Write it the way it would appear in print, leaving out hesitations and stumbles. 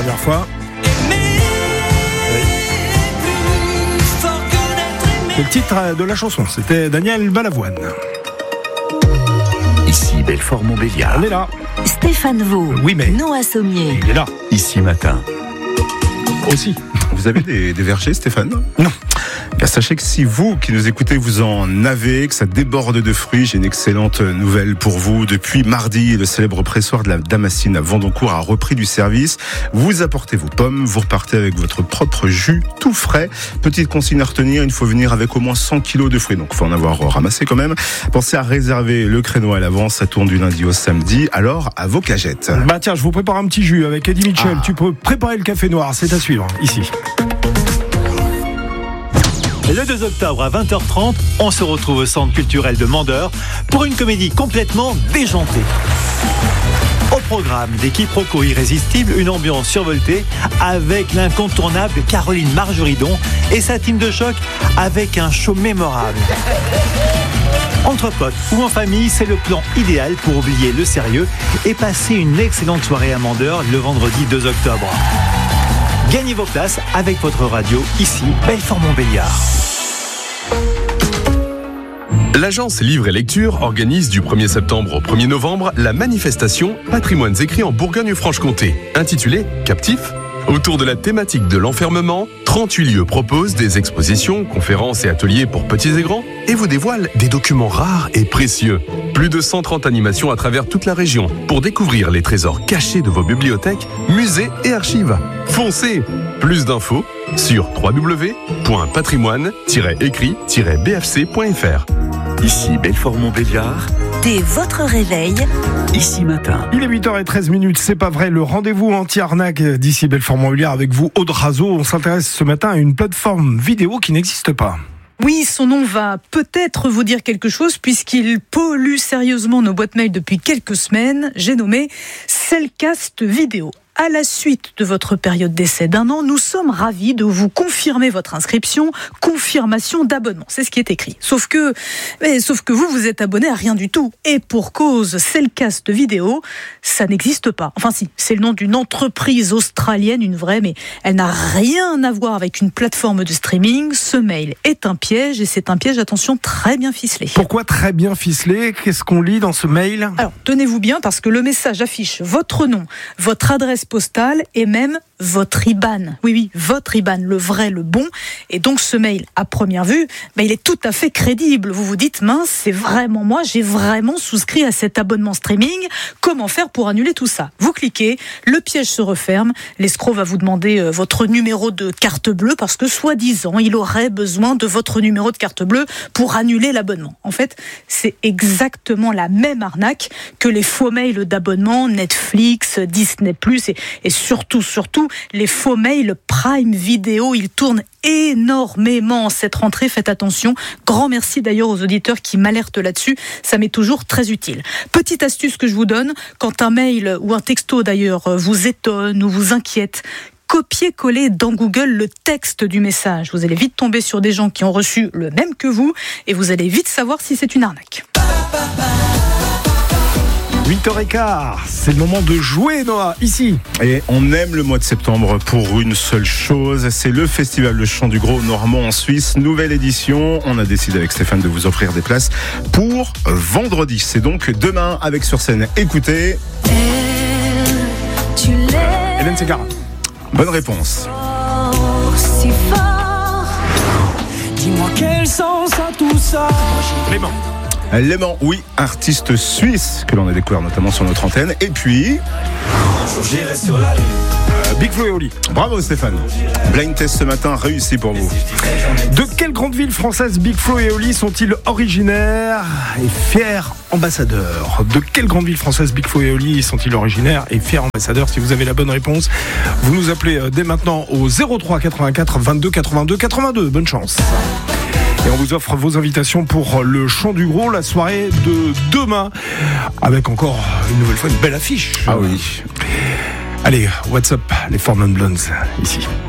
dernière fois. Le titre de la chanson, c'était Daniel Balavoine. Ici Belfort-Montbéliard. On est là. Stéphane Vaux. Oui, mais Noah Sommier. il est là. Ici Matin. Aussi. Vous avez des vergers, Stéphane ? Non. Bien, sachez que si vous qui nous écoutez, vous en avez, que ça déborde de fruits, j'ai une excellente nouvelle pour vous. Depuis mardi, le célèbre pressoir de la Damascine à Vendoncourt a repris du service. Vous apportez vos pommes, vous repartez avec votre propre jus tout frais. Petite consigne à retenir, il faut venir avec au moins 100 kilos de fruits, donc il faut en avoir ramassé quand même. Pensez à réserver le créneau à l'avance, ça tourne du lundi au samedi, alors à vos cagettes. Bah tiens, je vous prépare un petit jus avec Eddie Mitchell. Tu peux préparer le café noir, c'est à suivre, ici. Le 2 octobre à 20h30, on se retrouve au Centre culturel de Mandeur pour une comédie complètement déjantée. Au programme des quiproquos irrésistibles, une ambiance survoltée avec l'incontournable Caroline Margeridon et sa team de choc avec un show mémorable. Entre potes ou en famille, c'est le plan idéal pour oublier le sérieux et passer une excellente soirée à Mandeur le vendredi 2 octobre. Gagnez vos places avec votre radio, ici, Belfort-Montbéliard. L'agence Livre et Lecture organise du 1er septembre au 1er novembre la manifestation Patrimoines écrits en Bourgogne-Franche-Comté, intitulée Captif. Autour de la thématique de l'enfermement, 38 lieux proposent des expositions, conférences et ateliers pour petits et grands et vous dévoilent des documents rares et précieux. Plus de 130 animations à travers toute la région pour découvrir les trésors cachés de vos bibliothèques, musées et archives. Foncez! Plus d'infos sur www.patrimoine-écrit-bfc.fr. Ici Belfort-Montbéliard. Dès votre réveil, Ici Matin. Il est 8h13, c'est pas vrai, le rendez-vous anti-arnaque d'ici Belfort-Montbéliard avec vous, Aude Razo. On s'intéresse ce matin à une plateforme vidéo qui n'existe pas. Oui, son nom va peut-être vous dire quelque chose puisqu'il pollue sérieusement nos boîtes mail depuis quelques semaines. J'ai nommé Cellcast Vidéo. À la suite de votre période d'essai d'1 an, nous sommes ravis de vous confirmer votre inscription, confirmation d'abonnement. C'est ce qui est écrit. Sauf que vous êtes abonné à rien du tout. Et pour cause, Cellcast Vidéo, ça n'existe pas. Enfin si, c'est le nom d'une entreprise australienne, une vraie, mais elle n'a rien à voir avec une plateforme de streaming. Ce mail est un piège et c'est un piège, attention, très bien ficelé. Pourquoi très bien ficelé ? Qu'est-ce qu'on lit dans ce mail ? Alors, tenez-vous bien parce que le message affiche votre nom, votre adresse postale et même votre IBAN. Oui, votre IBAN, le vrai, le bon. Et donc ce mail, à première vue, il est tout à fait crédible. Vous vous dites, mince, c'est vraiment moi, j'ai vraiment souscrit à cet abonnement streaming. Comment faire pour annuler tout ça ? Vous cliquez, le piège se referme, l'escroc va vous demander votre numéro de carte bleue parce que soi-disant, il aurait besoin de votre numéro de carte bleue pour annuler l'abonnement. En fait, c'est exactement la même arnaque que les faux mails d'abonnement Netflix, Disney+, et surtout, les faux mails Prime Video, ils tournent énormément cette rentrée, faites attention. Grand merci d'ailleurs aux auditeurs qui m'alertent là-dessus, ça m'est toujours très utile. Petite astuce que je vous donne, quand un mail ou un texto d'ailleurs vous étonne ou vous inquiète, copiez-coller dans Google le texte du message. Vous allez vite tomber sur des gens qui ont reçu le même que vous et vous allez vite savoir si c'est une arnaque. 8h15, c'est le moment de jouer, Noah, ici. Et on aime le mois de septembre pour une seule chose, c'est le festival de chant du Gros Normand en Suisse, nouvelle édition. On a décidé avec Stéphane de vous offrir des places pour vendredi. C'est donc demain avec sur scène. Écoutez. Hélène Ségara. Bonne réponse. Si fort, dis-moi quel sens a tout ça. Clément. Léman, oui, artiste suisse que l'on a découvert notamment sur notre antenne. Et puis J'irai sur la lune. Big Flo et Oli. Bravo Stéphane. Blind test ce matin réussi pour vous. De quelle grande ville française Big Flo et Oli sont-ils originaires et fiers ambassadeurs ? De quelle grande ville française Big Flo et Oli sont-ils originaires et fiers ambassadeurs ? Si vous avez la bonne réponse, vous nous appelez dès maintenant au 03 84 22 82 82. Bonne chance. Et on vous offre vos invitations pour le Chant du Gros, la soirée de demain, avec encore une nouvelle fois une belle affiche. Ah oui. Allez, what's up, les Four Non Blondes, ici.